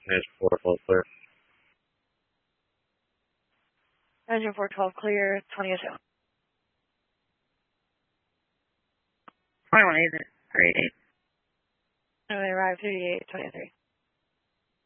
Engine 412 clear. Engine 412 clear, 20 2. 21 8. 38. They arrived 38, 23.